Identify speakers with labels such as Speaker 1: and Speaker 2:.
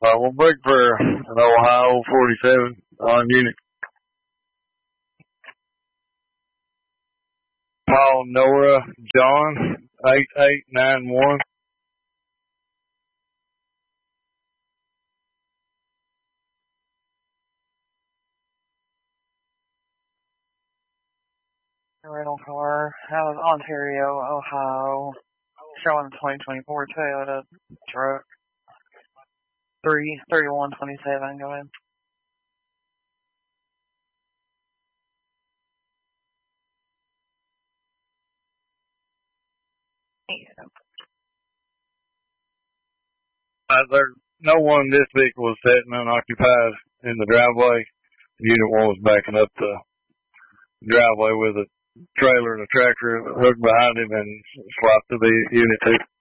Speaker 1: We'll break for an Ohio 47 on unit. Paul Nora John 8891.
Speaker 2: Rental car out of Ontario, Ohio, showing 2024 Toyota truck. 33127. Go ahead.
Speaker 1: There's no one in this vehicle was sitting unoccupied in the driveway. Unit 1 was backing up the driveway with a trailer and a tractor hooked behind him and swapped to the Unit 2.